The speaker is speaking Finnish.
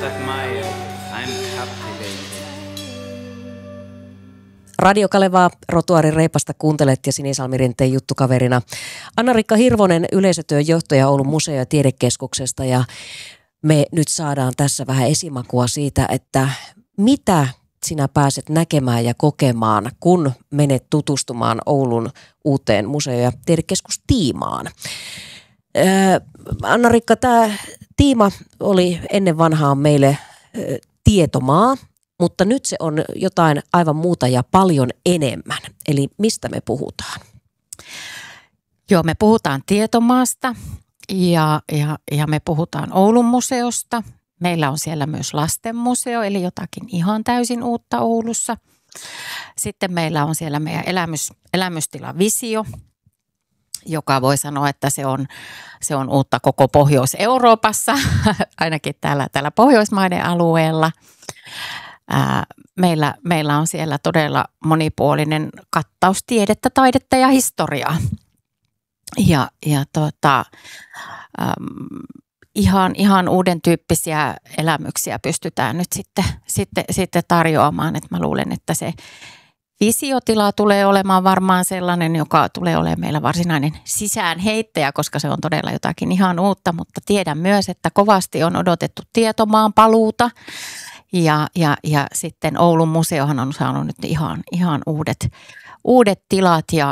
admire. I'm captivated. Radio Kalevaa, Rotuaarin reipasta kuuntelet ja Sinisalmi Rinteen juttukaverina. Anna-Riikka Hirvonen, yleisötyön johtaja Oulun museo- ja tiedekeskuksesta, ja me nyt saadaan tässä vähän esimakua siitä, että mitä sinä pääset näkemään ja kokemaan, kun menet tutustumaan Oulun uuteen museo- ja tiedekeskustiimaan. Anna-Riikka, tämä tiima oli ennen vanhaa meille tietomaa, mutta nyt se on jotain aivan muuta ja paljon enemmän. Eli mistä me puhutaan? Joo, me puhutaan tietomaasta ja me puhutaan Oulun museosta. Meillä on siellä myös lastenmuseo, eli jotakin ihan täysin uutta Oulussa. Sitten meillä on siellä meidän elämystilavisio, joka voi sanoa, että se on uutta koko Pohjois-Euroopassa, ainakin täällä Pohjoismaiden alueella. Meillä on siellä todella monipuolinen kattaus tiedettä, taidetta ja historiaa. Ihan uuden tyyppisiä elämyksiä pystytään nyt sitten tarjoamaan. Et mä luulen, että se visiotila tulee olemaan varmaan sellainen, joka tulee olemaan meillä varsinainen sisäänheittäjä, koska se on todella jotakin ihan uutta, mutta tiedän myös, että kovasti on odotettu tietomaan paluuta. Ja sitten Oulun museohan on saanut nyt ihan uudet tilat